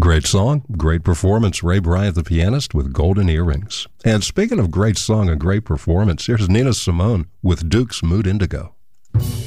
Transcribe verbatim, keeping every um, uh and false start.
Great song, great performance. Ray Bryant, the pianist, with Golden Earrings. And speaking of great song and great performance, here's Nina Simone with Duke's Mood Indigo.